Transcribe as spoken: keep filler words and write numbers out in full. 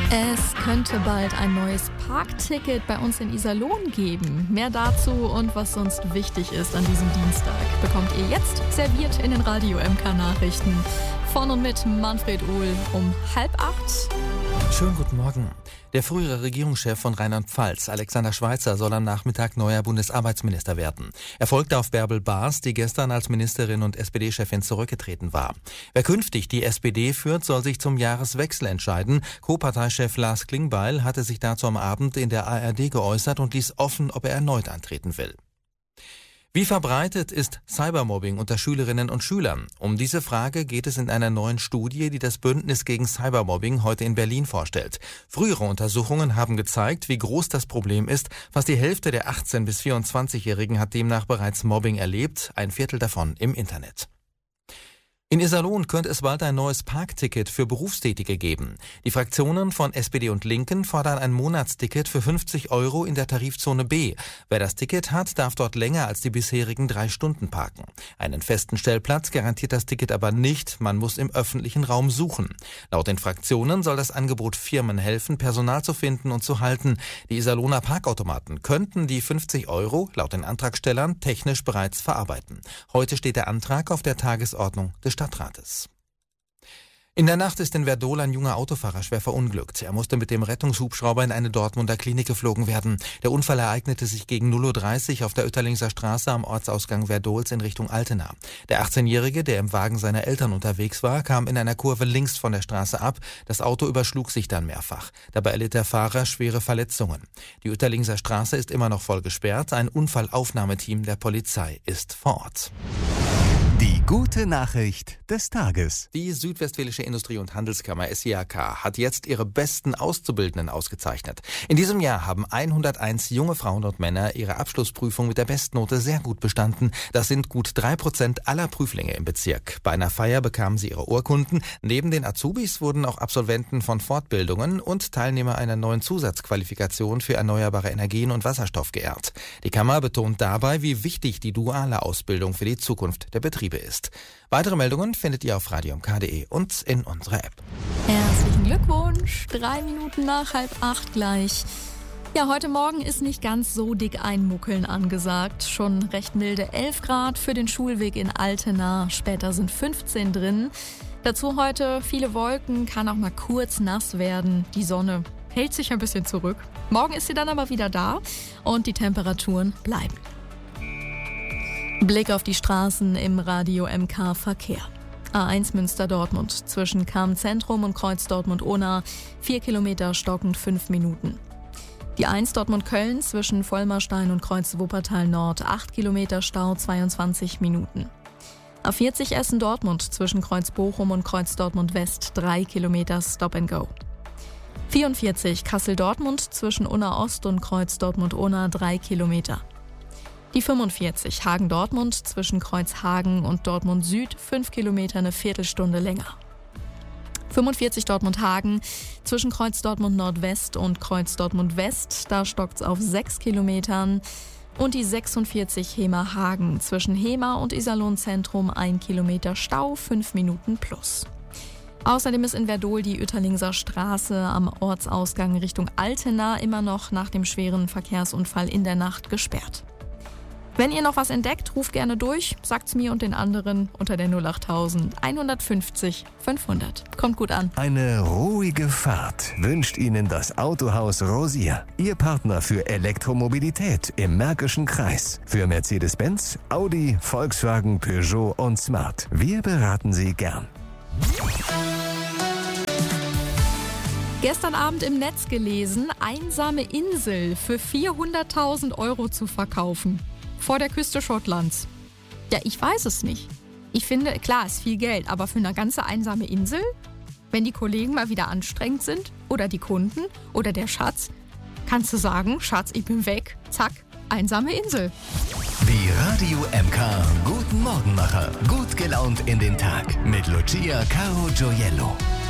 Es könnte bald ein neues Parkticket bei uns in Iserlohn geben. Mehr dazu und was sonst wichtig ist an diesem Dienstag bekommt ihr jetzt serviert in den Radio M K Nachrichten. Von und mit Manfred Uhl um halb acht. Schönen guten Morgen. Der frühere Regierungschef von Rheinland-Pfalz, Alexander Schweitzer, soll am Nachmittag neuer Bundesarbeitsminister werden. Er folgt auf Bärbel Baas, die gestern als Ministerin und S P D-Chefin zurückgetreten war. Wer künftig die S P D führt, soll sich zum Jahreswechsel entscheiden. Co-Parteichef Lars Klingbeil hatte sich dazu am Abend in der A R D geäußert und ließ offen, ob er erneut antreten will. Wie verbreitet ist Cybermobbing unter Schülerinnen und Schülern? Um diese Frage geht es in einer neuen Studie, die das Bündnis gegen Cybermobbing heute in Berlin vorstellt. Frühere Untersuchungen haben gezeigt, wie groß das Problem ist. Fast die Hälfte der achtzehn- bis vierundzwanzigjährigen hat demnach bereits Mobbing erlebt, ein Viertel davon im Internet. In Iserlohn könnte es bald ein neues Parkticket für Berufstätige geben. Die Fraktionen von S P D und Linken fordern ein Monatsticket für fünfzig Euro in der Tarifzone B. Wer das Ticket hat, darf dort länger als die bisherigen drei Stunden parken. Einen festen Stellplatz garantiert das Ticket aber nicht, man muss im öffentlichen Raum suchen. Laut den Fraktionen soll das Angebot Firmen helfen, Personal zu finden und zu halten. Die Iserlohner Parkautomaten könnten die fünfzig Euro, laut den Antragstellern, technisch bereits verarbeiten. Heute steht der Antrag auf der Tagesordnung des Stadtrates. In der Nacht ist in Werdohl ein junger Autofahrer schwer verunglückt. Er musste mit dem Rettungshubschrauber in eine Dortmunder Klinik geflogen werden. Der Unfall ereignete sich gegen null Uhr dreißig auf der Oetterlingser Straße am Ortsausgang Werdohls in Richtung Altena. Der achtzehnjährige, der im Wagen seiner Eltern unterwegs war, kam in einer Kurve links von der Straße ab. Das Auto überschlug sich dann mehrfach. Dabei erlitt der Fahrer schwere Verletzungen. Die Oetterlingser Straße ist immer noch voll gesperrt. Ein Unfallaufnahmeteam der Polizei ist vor Ort. Die gute Nachricht des Tages. Die Südwestfälische Industrie- und Handelskammer S I A K hat jetzt ihre besten Auszubildenden ausgezeichnet. In diesem Jahr haben hunderteins junge Frauen und Männer ihre Abschlussprüfung mit der Bestnote sehr gut bestanden. Das sind gut drei Prozent aller Prüflinge im Bezirk. Bei einer Feier bekamen sie ihre Urkunden. Neben den Azubis wurden auch Absolventen von Fortbildungen und Teilnehmer einer neuen Zusatzqualifikation für erneuerbare Energien und Wasserstoff geehrt. Die Kammer betont dabei, wie wichtig die duale Ausbildung für die Zukunft der Betriebe ist. Weitere Meldungen findet ihr auf radio m k punkt d e und in unserer App. Herzlichen Glückwunsch, drei Minuten nach halb acht gleich. Ja, heute Morgen ist nicht ganz so dick einmuckeln angesagt. Schon recht milde elf Grad für den Schulweg in Altena. Später sind fünfzehn drin. Dazu heute viele Wolken, kann auch mal kurz nass werden. Die Sonne hält sich ein bisschen zurück. Morgen ist sie dann aber wieder da und die Temperaturen bleiben. Blick auf die Straßen im Radio M K Verkehr. A eins Münster-Dortmund zwischen Cham-Zentrum und Kreuz Dortmund-Ohna, vier Kilometer stockend fünf Minuten. Die eins Dortmund-Köln zwischen Vollmerstein und Kreuz Wuppertal-Nord, acht Kilometer Stau, zweiundzwanzig Minuten. A vierzig Essen-Dortmund zwischen Kreuz Bochum und Kreuz Dortmund-West, drei Kilometer Stop and Go. vierundvierzig Kassel-Dortmund zwischen Unna-Ost und Kreuz Dortmund-Ohna, drei Kilometer. Die fünfundvierzig Hagen-Dortmund zwischen Kreuz Hagen und Dortmund Süd, fünf Kilometer, eine Viertelstunde länger. fünfundvierzig Dortmund-Hagen zwischen Kreuz Dortmund Nordwest und Kreuz Dortmund West, da stockt's auf sechs Kilometern. Und die sechsundvierzig Hema-Hagen zwischen Hema und Iserlohn Zentrum, ein Kilometer Stau, fünf Minuten plus. Außerdem ist in Werdohl die Oetterlingser Straße am Ortsausgang Richtung Altena immer noch nach dem schweren Verkehrsunfall in der Nacht gesperrt. Wenn ihr noch was entdeckt, ruft gerne durch, sagt's mir und den anderen unter der null acht null null eins fünfzig fünfhundert. Kommt gut an. Eine ruhige Fahrt wünscht Ihnen das Autohaus Rosier. Ihr Partner für Elektromobilität im Märkischen Kreis. Für Mercedes-Benz, Audi, Volkswagen, Peugeot und Smart. Wir beraten Sie gern. Gestern Abend im Netz gelesen, einsame Insel für vierhunderttausend Euro zu verkaufen. Vor der Küste Schottlands. Ja, ich weiß es nicht. Ich finde, klar, ist viel Geld, aber für eine ganze einsame Insel? Wenn die Kollegen mal wieder anstrengend sind oder die Kunden oder der Schatz, kannst du sagen, Schatz, ich bin weg, zack, einsame Insel. Die Radio M K Guten Morgenmacher. Gut gelaunt in den Tag mit Lucia Caro Gioiello.